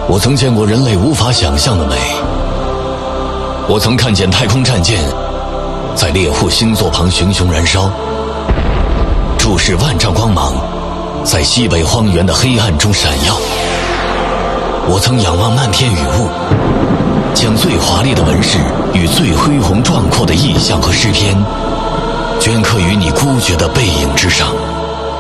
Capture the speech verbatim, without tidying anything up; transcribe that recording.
我曾见过人类无法想象的美，我曾看见太空战舰在猎户星座旁熊熊燃烧，注视万丈光芒在西北荒原的黑暗中闪耀。我曾仰望漫天雨雾，将最华丽的纹饰与最恢宏壮阔的意象和诗篇镌刻于你孤绝的背影之上。